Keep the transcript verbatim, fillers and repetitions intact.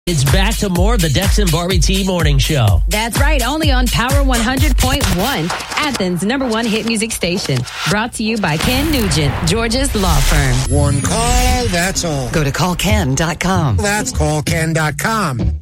It's back to more of the Dex and Barbie T Morning Show. That's right, only on Power one hundred point one, Athens' number one hit music station. Brought to you by Ken Nugent, Georgia's law firm. One call, that's all. Go to call ken dot com. That's call ken dot com.